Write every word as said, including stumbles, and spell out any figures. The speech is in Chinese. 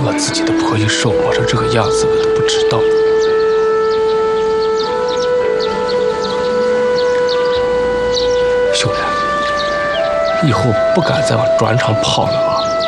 我自己的婆姨受磨成这个样子，我都不知道。秀兰，以后不敢再往砖厂跑了啊！